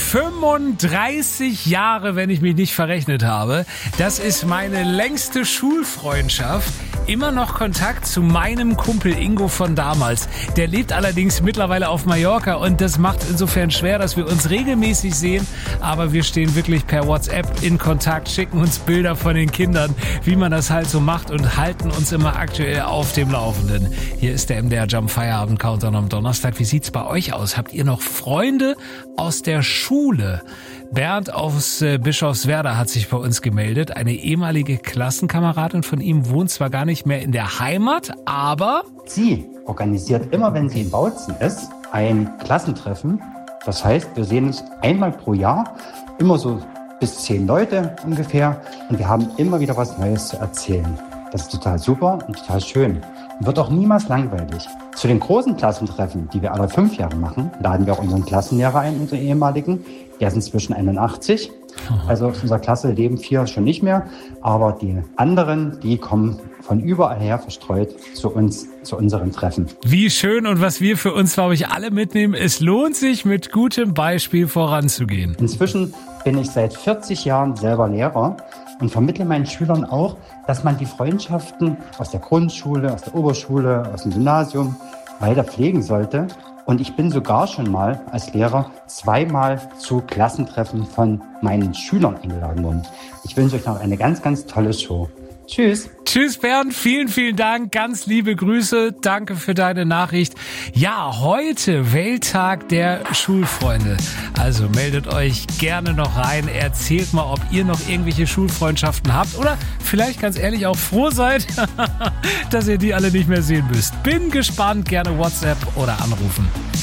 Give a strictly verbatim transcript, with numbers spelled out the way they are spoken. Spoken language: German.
fünfunddreißig Jahre, wenn ich mich nicht verrechnet habe. Das ist meine längste Schulfreundschaft. Immer noch Kontakt zu meinem Kumpel Ingo von damals. Der lebt allerdings mittlerweile auf Mallorca und das macht insofern schwer, dass wir uns regelmäßig sehen. Aber wir stehen wirklich per WhatsApp in Kontakt, schicken uns Bilder von den Kindern, wie man das halt so macht und halten uns immer aktuell auf dem Laufenden. Hier ist der M D R Jump Feierabend Countdown am Donnerstag. Wie sieht's bei euch aus? Habt ihr noch Freunde aus der Schule? Bernd aus äh, Bischofswerda hat sich bei uns gemeldet. Eine ehemalige Klassenkameradin von ihm wohnt zwar gar nicht mehr in der Heimat, aber... Sie organisiert immer, wenn sie in Bautzen ist, ein Klassentreffen. Das heißt, wir sehen uns einmal pro Jahr, immer so bis zehn Leute ungefähr. Und wir haben immer wieder was Neues zu erzählen. Das ist total super und total schön. Und wird auch niemals langweilig. Zu den großen Klassentreffen, die wir alle fünf Jahre machen, laden wir auch unseren Klassenlehrer ein, unseren ehemaligen. Der ist inzwischen einundachtzig. Also aus unserer Klasse leben vier schon nicht mehr. Aber die anderen, die kommen von überall her verstreut zu uns, zu unseren Treffen. Wie schön und was wir für uns, glaube ich, alle mitnehmen. Es lohnt sich, mit gutem Beispiel voranzugehen. Inzwischen bin ich seit vierzig Jahren selber Lehrer und vermittle meinen Schülern auch, dass man die Freundschaften aus der Grundschule, aus der Oberschule, aus dem Gymnasium weiter pflegen sollte. Und ich bin sogar schon mal als Lehrer zweimal zu Klassentreffen von meinen Schülern eingeladen worden. Ich wünsche euch noch eine ganz, ganz tolle Show. Tschüss. Tschüss Bernd, vielen, vielen Dank, ganz liebe Grüße, danke für deine Nachricht. Ja, heute Welttag der Schulfreunde, also meldet euch gerne noch rein, erzählt mal, ob ihr noch irgendwelche Schulfreundschaften habt oder vielleicht ganz ehrlich auch froh seid, dass ihr die alle nicht mehr sehen müsst. Bin gespannt, gerne WhatsApp oder anrufen.